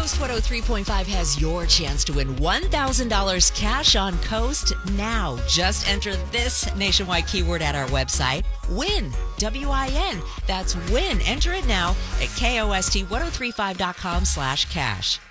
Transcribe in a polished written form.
Coast 103.5 has your chance to win $1,000 cash on Coast now. Just enter this nationwide keyword at our website, WIN, W-I-N. That's WIN. Enter it now at KOST1035.com/cash.